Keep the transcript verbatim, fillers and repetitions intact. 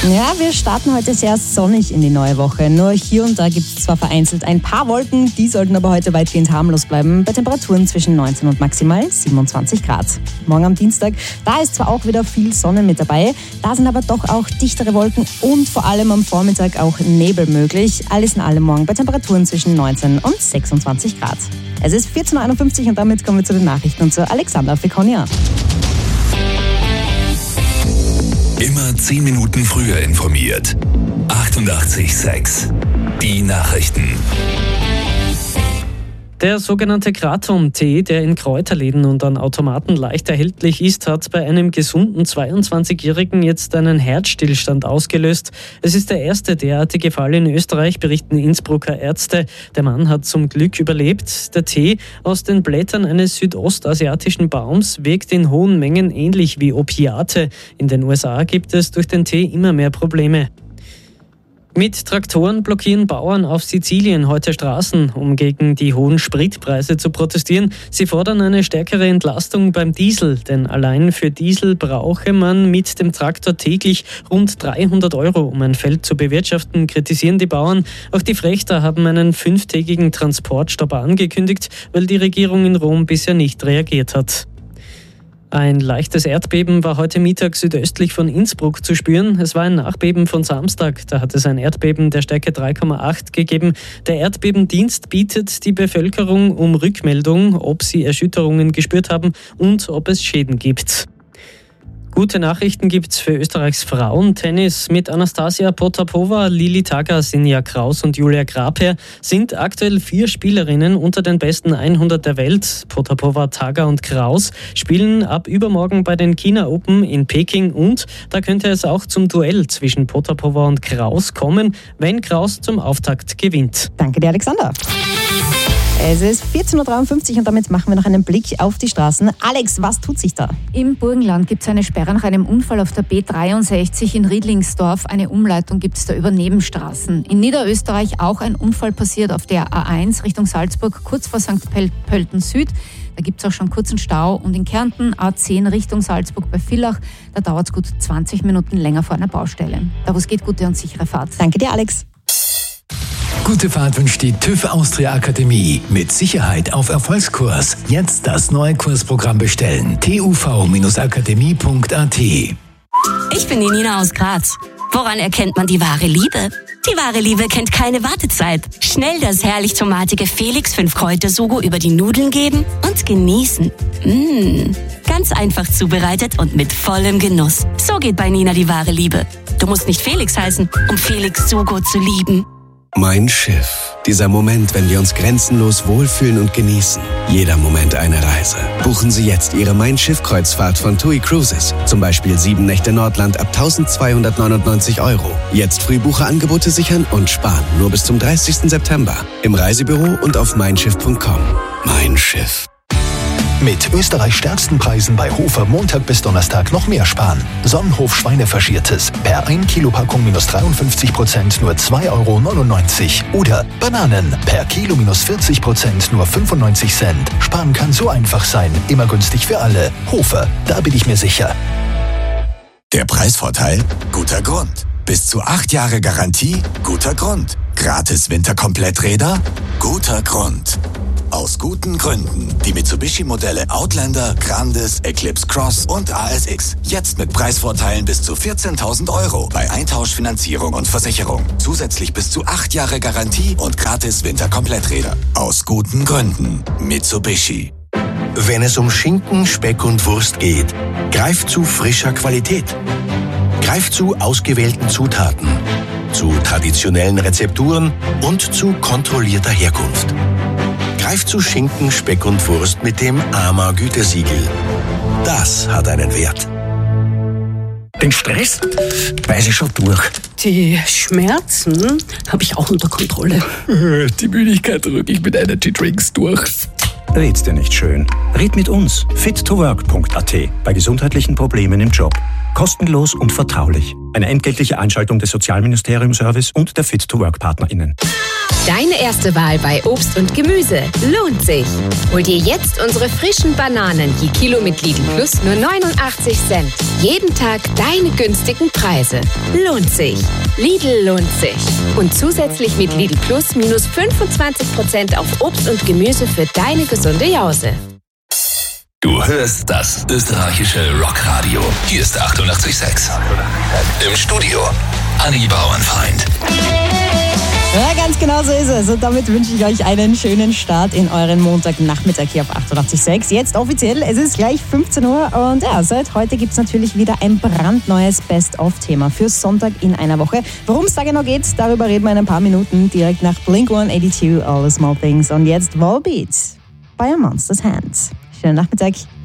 Ja, wir starten heute sehr sonnig in die neue Woche. Nur hier und da gibt es zwar vereinzelt ein paar Wolken, die sollten aber heute weitgehend harmlos bleiben, bei Temperaturen zwischen neunzehn und maximal siebenundzwanzig Grad. Morgen am Dienstag, da ist zwar auch wieder viel Sonne mit dabei, da sind aber doch auch dichtere Wolken und vor allem am Vormittag auch Nebel möglich. Alles in allem morgen bei Temperaturen zwischen neunzehn und sechsundzwanzig Grad. Es ist vierzehn Uhr einundfünfzig und damit kommen wir zu den Nachrichten und zu Alexander Fekonia. Immer zehn Minuten früher informiert. achtundachtzig Komma sechs. Die Nachrichten. Der sogenannte Kraton-Tee, der in Kräuterläden und an Automaten leicht erhältlich ist, hat bei einem gesunden zweiundzwanzigjährigen jetzt einen Herzstillstand ausgelöst. Es ist der erste derartige Fall in Österreich, berichten Innsbrucker Ärzte. Der Mann hat zum Glück überlebt. Der Tee aus den Blättern eines südostasiatischen Baums wirkt in hohen Mengen ähnlich wie Opiate. In den U S A gibt es durch den Tee immer mehr Probleme. Mit Traktoren blockieren Bauern auf Sizilien heute Straßen, um gegen die hohen Spritpreise zu protestieren. Sie fordern eine stärkere Entlastung beim Diesel, denn allein für Diesel brauche man mit dem Traktor täglich rund dreihundert Euro, um ein Feld zu bewirtschaften, kritisieren die Bauern. Auch die Frächter haben einen fünftägigen Transportstopp angekündigt, weil die Regierung in Rom bisher nicht reagiert hat. Ein leichtes Erdbeben war heute Mittag südöstlich von Innsbruck zu spüren. Es war ein Nachbeben von Samstag. Da hat es ein Erdbeben der Stärke drei Komma acht gegeben. Der Erdbebendienst bittet die Bevölkerung um Rückmeldung, ob sie Erschütterungen gespürt haben und ob es Schäden gibt. Gute Nachrichten gibt's für Österreichs Frauentennis. Mit Anastasia Potapova, Lili Taga, Sinja Kraus und Julia Grabherr sind aktuell vier Spielerinnen unter den besten hundert der Welt. Potapova, Taga und Kraus spielen ab übermorgen bei den China Open in Peking und da könnte es auch zum Duell zwischen Potapova und Kraus kommen, wenn Kraus zum Auftakt gewinnt. Danke dir, Alexander. Es ist vierzehn Uhr dreiundfünfzig und damit machen wir noch einen Blick auf die Straßen. Alex, was tut sich da? Im Burgenland gibt es eine Sperre nach einem Unfall auf der B dreiundsechzig in Riedlingsdorf. Eine Umleitung gibt es da über Nebenstraßen. In Niederösterreich auch ein Unfall passiert auf der A eins Richtung Salzburg, kurz vor Sankt Pölten Süd. Da gibt es auch schon kurzen Stau. Und in Kärnten A zehn Richtung Salzburg bei Villach, da dauert es gut zwanzig Minuten länger vor einer Baustelle. Da wo es geht, gute und sichere Fahrt. Danke dir, Alex. Gute Fahrt wünscht die TÜV Austria Akademie. Mit Sicherheit auf Erfolgskurs. Jetzt das neue Kursprogramm bestellen. t u v akademie punkt a t. Ich bin die Nina aus Graz. Woran erkennt man die wahre Liebe? Die wahre Liebe kennt keine Wartezeit. Schnell das herrlich tomatige Felix fünf Kräuter Sugo über die Nudeln geben und genießen. Mmh. Ganz einfach zubereitet und mit vollem Genuss. So geht bei Nina die wahre Liebe. Du musst nicht Felix heißen, um Felix Sugo zu lieben. Mein Schiff. Dieser Moment, wenn wir uns grenzenlos wohlfühlen und genießen. Jeder Moment eine Reise. Buchen Sie jetzt Ihre Mein Schiff-Kreuzfahrt von TUI Cruises. Zum Beispiel sieben Nächte Nordland ab eintausendzweihundertneunundneunzig Euro. Jetzt Frühbucherangebote sichern und sparen. Nur bis zum dreißigsten September. Im Reisebüro und auf mein schiff punkt com. Mein Schiff. Mit Österreichs stärksten Preisen bei Hofer Montag bis Donnerstag noch mehr sparen. Sonnenhof Schweinefaschiertes per ein Kilo Packung minus dreiundfünfzig Prozent nur zwei Euro neunundneunzig. Oder Bananen per Kilo minus vierzig Prozent nur fünfundneunzig Cent. Sparen kann so einfach sein, immer günstig für alle. Hofer, da bin ich mir sicher. Der Preisvorteil? Guter Grund. Bis zu acht Jahre Garantie? Guter Grund. Gratis Winterkompletträder? Guter Grund. Aus guten Gründen. Die Mitsubishi-Modelle Outlander, Grandis, Eclipse Cross und A S X. Jetzt mit Preisvorteilen bis zu vierzehntausend Euro bei Eintauschfinanzierung und Versicherung. Zusätzlich bis zu acht Jahre Garantie und gratis Winterkompletträder. Aus guten Gründen. Mitsubishi. Wenn es um Schinken, Speck und Wurst geht, greift zu frischer Qualität. Greift zu ausgewählten Zutaten, zu traditionellen Rezepturen und zu kontrollierter Herkunft. Greift zu Schinken, Speck und Wurst mit dem A M A-Gütesiegel. Das hat einen Wert. Den Stress weiß ich schon durch. Die Schmerzen habe ich auch unter Kontrolle. Die Müdigkeit drücke ich mit Energy Drinks durch. Red's dir nicht schön. Red mit uns. fit to work punkt a t. Bei gesundheitlichen Problemen im Job. Kostenlos und vertraulich. Eine entgeltliche Einschaltung des Sozialministerium-Service und der Fit-to-Work-PartnerInnen. Deine erste Wahl bei Obst und Gemüse lohnt sich. Hol dir jetzt unsere frischen Bananen je Kilo mit Lidl Plus nur neunundachtzig Cent. Jeden Tag deine günstigen Preise. Lohnt sich. Lidl lohnt sich. Und zusätzlich mit Lidl Plus minus fünfundzwanzig Prozent auf Obst und Gemüse für deine gesunde Jause. Du hörst das österreichische Rockradio. Hier ist achtundachtzig Komma sechs. Im Studio Anni Bauernfeind. Ja, ganz genau so ist es. Und damit wünsche ich euch einen schönen Start in euren Montagnachmittag hier auf achtundachtzig Komma sechs. Jetzt offiziell, es ist gleich fünfzehn Uhr und ja, seit heute gibt es natürlich wieder ein brandneues Best-of-Thema für Sonntag in einer Woche. Worum es da genau geht, darüber reden wir in ein paar Minuten direkt nach Blink one eighty-two, All the Small Things. Und jetzt Volbeat bei A Monster's Hands. Schönen Nachmittag.